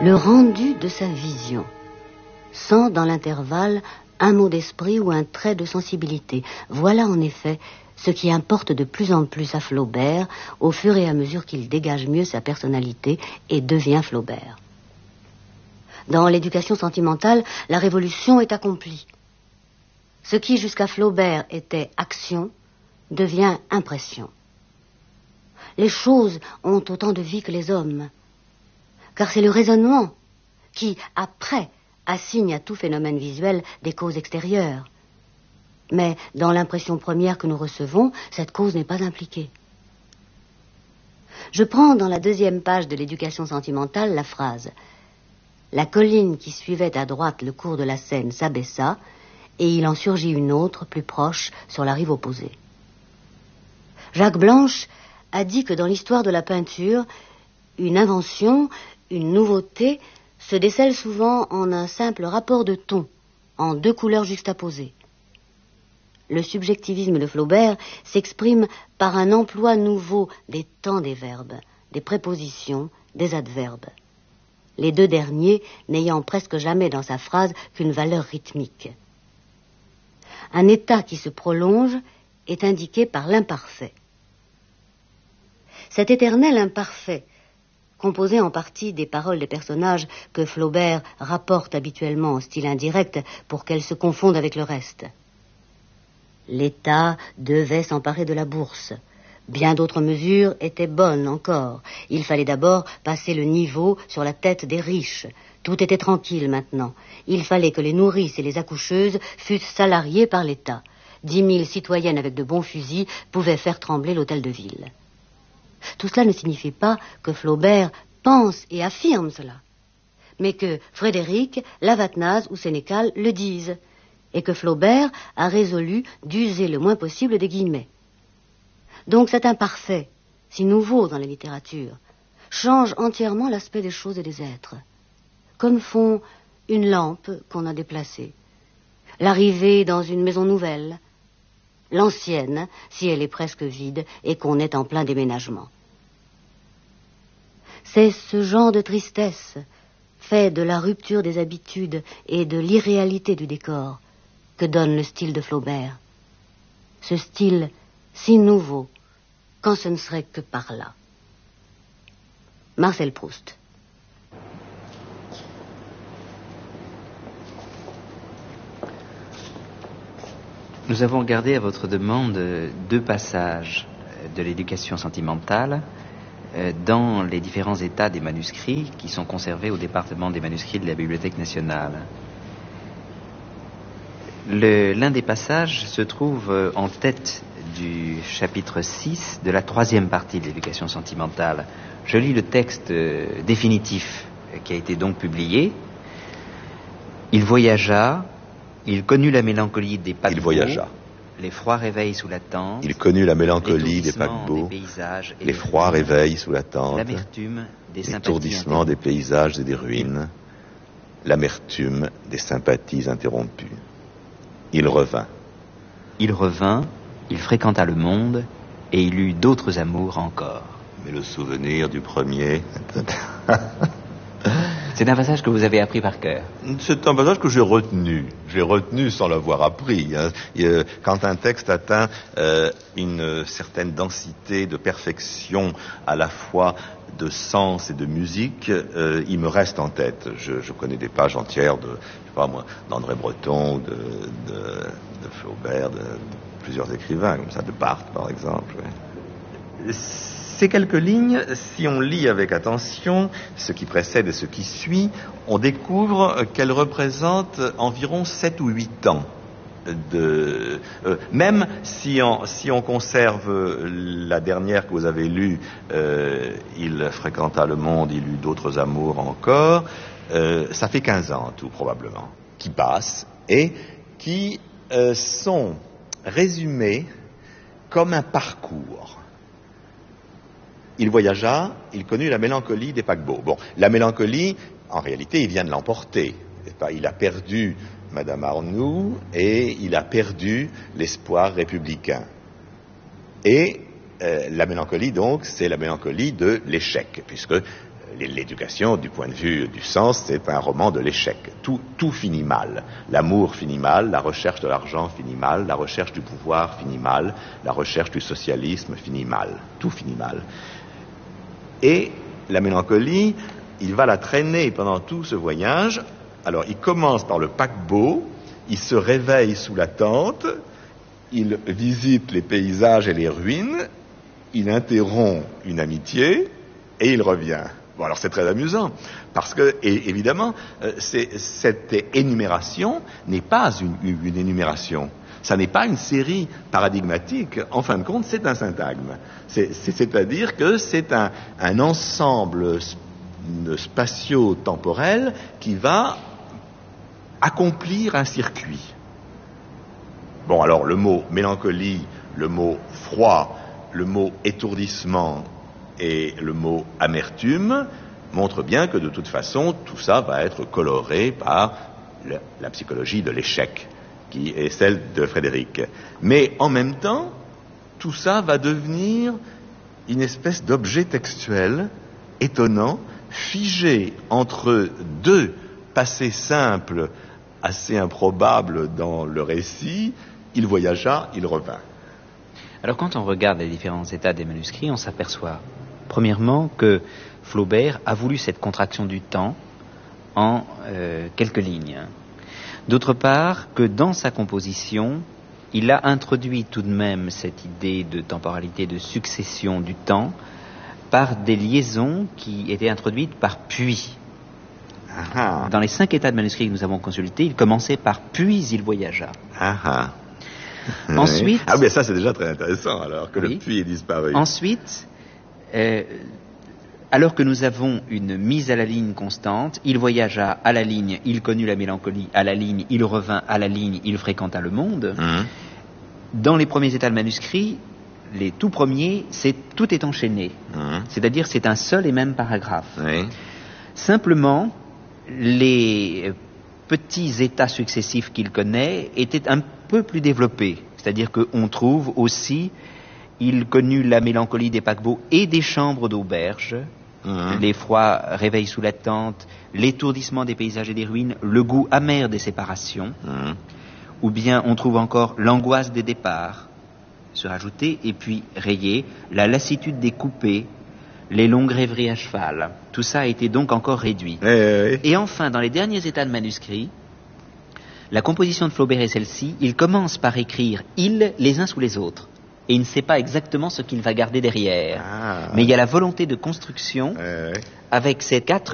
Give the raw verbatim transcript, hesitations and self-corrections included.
le rendu de sa vision, sans dans l'intervalle un mot d'esprit ou un trait de sensibilité. Voilà en effet ce qui importe de plus en plus à Flaubert au fur et à mesure qu'il dégage mieux sa personnalité et devient Flaubert. Dans l'éducation sentimentale, la révolution est accomplie. Ce qui jusqu'à Flaubert était action devient impression. Les choses ont autant de vie que les hommes, car c'est le raisonnement qui, après, assigne à tout phénomène visuel des causes extérieures. Mais dans l'impression première que nous recevons, cette cause n'est pas impliquée. Je prends dans la deuxième page de l'éducation sentimentale la phrase « La colline qui suivait à droite le cours de la Seine s'abaissa, et il en surgit une autre, plus proche, sur la rive opposée. » Jacques Blanche a dit que dans l'histoire de la peinture, une invention, une nouveauté, se décèle souvent en un simple rapport de ton, en deux couleurs juxtaposées. Le subjectivisme de Flaubert s'exprime par un emploi nouveau des temps des verbes, des prépositions, des adverbes. Les deux derniers n'ayant presque jamais dans sa phrase qu'une valeur rythmique. Un état qui se prolonge est indiqué par l'imparfait. Cet éternel imparfait, composé en partie des paroles des personnages que Flaubert rapporte habituellement en style indirect pour qu'elles se confondent avec le reste. L'État devait s'emparer de la bourse. Bien d'autres mesures étaient bonnes encore. Il fallait d'abord passer le niveau sur la tête des riches. Tout était tranquille maintenant. Il fallait que les nourrices et les accoucheuses fussent salariées par l'État. Dix mille citoyennes avec de bons fusils pouvaient faire trembler l'hôtel de ville. Tout cela ne signifie pas que Flaubert pense et affirme cela, mais que Frédéric, Lavatnaz ou Sénécal le disent, et que Flaubert a résolu d'user le moins possible des guillemets. Donc cet imparfait, si nouveau dans la littérature, change entièrement l'aspect des choses et des êtres, comme font une lampe qu'on a déplacée, l'arrivée dans une maison nouvelle, l'ancienne, si elle est presque vide et qu'on est en plein déménagement. C'est ce genre de tristesse, fait de la rupture des habitudes et de l'irréalité du décor, que donne le style de Flaubert. Ce style si nouveau, quand ce ne serait que par là. Marcel Proust. Nous avons regardé à votre demande deux passages de l'éducation sentimentale dans les différents états des manuscrits qui sont conservés au département des manuscrits de la Bibliothèque nationale. Le, l'un des passages se trouve en tête du chapitre six de la troisième partie de l'éducation sentimentale. Je lis le texte définitif qui a été donc publié. Il voyagea, il connut la mélancolie des paquebots. Il voyagea. Les froids réveils sous la tente. Il connut la mélancolie des paquebots, des les froids réveils sous la tente, l'amertume des l'étourdissement des paysages et des ruines, l'amertume des sympathies interrompues. Il revint. Il revint, il fréquenta le monde, et il eut d'autres amours encore. Mais le souvenir du premier... C'est un passage que vous avez appris par cœur. C'est un passage que j'ai retenu. J'ai retenu sans l'avoir appris. Hein. Quand un texte atteint euh, une certaine densité de perfection, à la fois de sens et de musique, euh, il me reste en tête. Je, je connais des pages entières de, je sais pas moi, d'André Breton, de, de, de Flaubert, de, de plusieurs écrivains, comme ça, de Barthes par exemple. Ouais. Ces quelques lignes, si on lit avec attention ce qui précède et ce qui suit, on découvre qu'elles représentent environ sept ou huit ans. De, euh, même si on, si on conserve la dernière que vous avez lue, euh, il fréquenta le monde, il eut d'autres amours encore, euh, ça fait quinze ans en tout probablement, qui passent et qui euh, sont résumés comme un parcours. Il voyagea, il connut la mélancolie des paquebots. Bon, la mélancolie, en réalité, il vient de l'emporter. Il a perdu Madame Arnoux et il a perdu l'espoir républicain. Et euh, la mélancolie, donc, c'est la mélancolie de l'échec, puisque euh, l'éducation, du point de vue du sens, c'est un roman de l'échec. Tout, tout finit mal. L'amour finit mal, la recherche de l'argent finit mal, la recherche du pouvoir finit mal, la recherche du socialisme finit mal. Tout finit mal. Et la mélancolie, il va la traîner pendant tout ce voyage. Alors, il commence par le paquebot, il se réveille sous la tente, il visite les paysages et les ruines, il interrompt une amitié et il revient. Bon, alors c'est très amusant, parce que, et, évidemment, euh, c'est, cette énumération n'est pas une, une énumération. Ça n'est pas une série paradigmatique. En fin de compte, c'est un syntagme. C'est, c'est, c'est-à-dire que c'est un, un ensemble spatio-temporel qui va accomplir un circuit. Bon, alors le mot mélancolie, le mot froid, le mot étourdissement et le mot amertume montrent bien que de toute façon, tout ça va être coloré par le, la psychologie de l'échec, qui est celle de Frédéric. Mais en même temps, tout ça va devenir une espèce d'objet textuel étonnant, figé entre deux passés simples, assez improbables dans le récit. Il voyagea, il revint. Alors quand on regarde les différents états des manuscrits, on s'aperçoit premièrement que Flaubert a voulu cette contraction du temps en euh, quelques lignes. D'autre part, que dans sa composition, il a introduit tout de même cette idée de temporalité, de succession du temps, par des liaisons qui étaient introduites par puis. Ah, Dans les cinq états de manuscrits que nous avons consultés, il commençait par puis il voyagea. ah, ah. Ensuite, ah, mais ça c'est déjà très intéressant, alors que oui. le puits est disparu. Ensuite, euh, alors que nous avons une mise à la ligne constante, il voyagea à la ligne, il connut la mélancolie à la ligne, il revint à la ligne, il fréquenta le monde. Mmh. Dans les premiers états de manuscrits, les tout premiers, c'est, tout est enchaîné. Mmh. C'est-à-dire c'est un seul et même paragraphe. Oui. Simplement, les petits états successifs qu'il connaît étaient un peu plus développés. C'est-à-dire qu'on trouve aussi, il connut la mélancolie des paquebots et des chambres d'auberge, mmh. les froids réveils sous la tente, l'étourdissement des paysages et des ruines, le goût amer des séparations, mmh. ou bien on trouve encore l'angoisse des départs, se rajouter, et puis rayé, la lassitude des coupés, les longues rêveries à cheval. Tout ça a été donc encore réduit. Oui, oui, oui. Et enfin, dans les derniers états de manuscrits, la composition de Flaubert est celle-ci. Il commence par écrire « ils » les uns sous les autres. Et il ne sait pas exactement ce qu'il va garder derrière. Ah. Mais il y a la volonté de construction Oui, oui. avec ces quatre